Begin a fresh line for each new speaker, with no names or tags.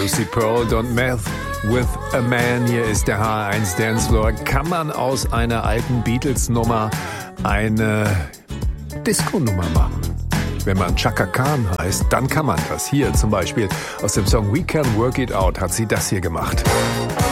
Lucy Pearl, Don't Mess with a Man. Hier ist der H1 Dancefloor. Kann man aus einer alten Beatles-Nummer eine Disco-Nummer machen? Wenn man Chaka Khan heißt, dann kann man das. Hier zum Beispiel aus dem Song We Can Work It Out hat sie das hier gemacht.